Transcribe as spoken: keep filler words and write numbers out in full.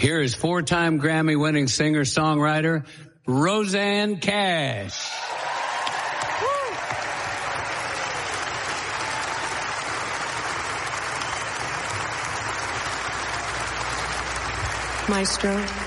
Here is four-time Grammy-winning singer-songwriter Rosanne Cash. Maestro.